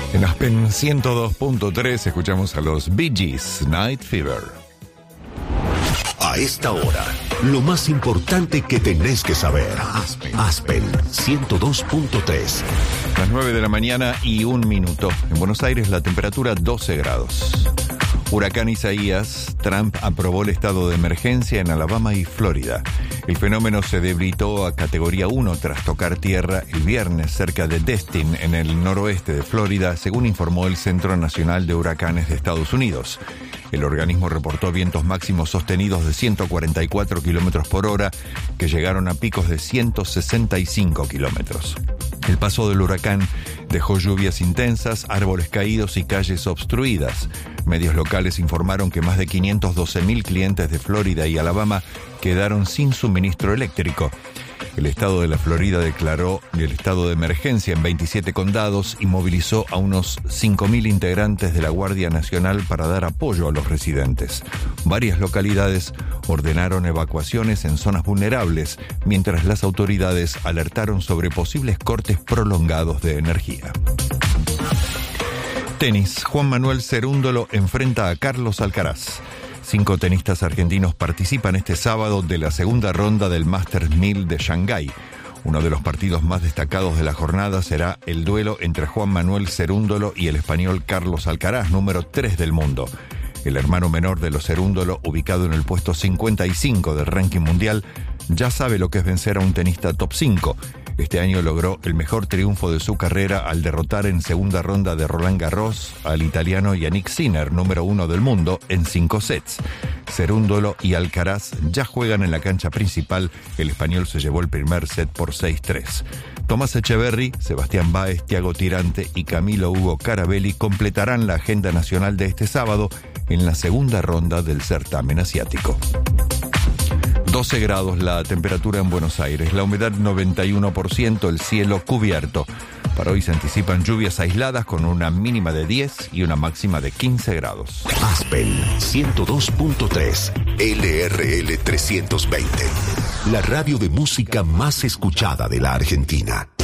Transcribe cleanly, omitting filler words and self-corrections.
En Aspen 102.3 escuchamos a los Bee Gees, Night Fever. A esta hora, lo más importante que tenés que saber. Aspen 102.3. Las 9 de la mañana y 1 minuto. En Buenos Aires la temperatura 12 grados. Huracán Isaías, Trump aprobó el estado de emergencia en Alabama y Florida. El fenómeno se debilitó a categoría 1 tras tocar tierra el viernes cerca de Destin, en el noroeste de Florida, según informó el Centro Nacional de Huracanes de Estados Unidos. El organismo reportó vientos máximos sostenidos de 144 kilómetros por hora, que llegaron a picos de 165 kilómetros. El paso del huracán dejó lluvias intensas, árboles caídos y calles obstruidas. Medios locales informaron que más de 512.000 clientes de Florida y Alabama quedaron sin suministro eléctrico. El estado de la Florida declaró el estado de emergencia en 27 condados y movilizó a unos 5.000 integrantes de la Guardia Nacional para dar apoyo a los residentes. Varias localidades ordenaron evacuaciones en zonas vulnerables, mientras las autoridades alertaron sobre posibles cortes prolongados de energía. Tenis. Juan Manuel Cerúndolo enfrenta a Carlos Alcaraz. 5 tenistas argentinos participan este sábado de la segunda ronda del Masters 1000 de Shanghái. Uno de los partidos más destacados de la jornada será el duelo entre Juan Manuel Cerúndolo y el español Carlos Alcaraz, número 3 del mundo. El hermano menor de los Cerúndolo, ubicado en el puesto 55 del ranking mundial, ya sabe lo que es vencer a un tenista top 5. Este año logró el mejor triunfo de su carrera al derrotar en segunda ronda de Roland Garros al italiano Yannick Sinner, número 1 del mundo, en 5 sets. Cerúndolo y Alcaraz ya juegan en la cancha principal. El español se llevó el primer set por 6-3. Tomás Echeverry, Sebastián Báez, Thiago Tirante y Camilo Hugo Carabelli completarán la agenda nacional de este sábado en la segunda ronda del certamen asiático. 12 grados la temperatura en Buenos Aires, la humedad 91%, el cielo cubierto. Para hoy se anticipan lluvias aisladas con una mínima de 10 y una máxima de 15 grados. Aspen 102.3, LRL 320. La radio de música más escuchada de la Argentina.